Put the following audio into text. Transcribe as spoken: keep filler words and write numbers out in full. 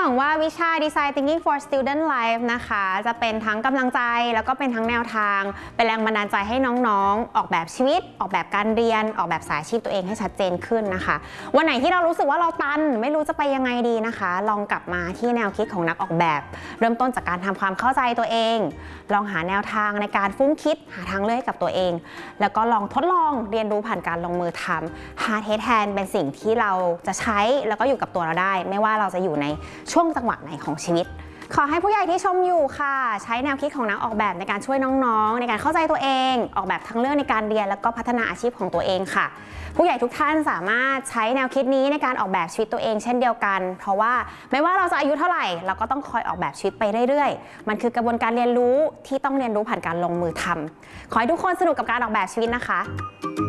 วังว่าวิชา Design Thinking for Student Life นะคะจะเป็นทั้งกำลังใจแล้วก็เป็นทั้งแนวทางเป็นแรงบันดาลใจให้น้องๆออกแบบชีวิตออกแบบการเรียนออกแบบสายอาชีพตัวเองให้ชัดเจนขึ้นนะคะวันไหนที่เรารู้สึกว่าเราตันไม่รู้จะไปยังไงดีนะคะลองกลับมาที่แนวคิดของนักออกแบบเริ่มต้นจากการทำความเข้าใจตัวเองลองหาแนวทางในการฟุ้งคิดหาทางเลือกกับตัวเองแล้วก็ลองทดลองเรียนรู้ผ่านการลงมือทำ Hard Head Hand เป็นสิ่งที่เราจะใช้แล้วก็อยู่กับตัวเราได้ไม่ว่าเราจะอยู่ในช่วงจังหวะไหนของชีวิตขอให้ผู้ใหญ่ที่ชมอยู่ค่ะใช้แนวคิดของนักออกแบบในการช่วยน้องๆในการเข้าใจตัวเองออกแบบทางเลือกในการเรียนแล้วก็พัฒนาอาชีพของตัวเองค่ะผู้ใหญ่ทุกท่านสามารถใช้แนวคิดนี้ในการออกแบบชีวิตตัวเองเช่นเดียวกันเพราะว่าไม่ว่าเราจะอายุเท่าไหร่เราก็ต้องคอยออกแบบชีวิตไปเรื่อยๆมันคือกระบวนการเรียนรู้ที่ต้องเรียนรู้ผ่านการลงมือทำขอให้ทุกคนสนุกกับการออกแบบชีวิตนะคะ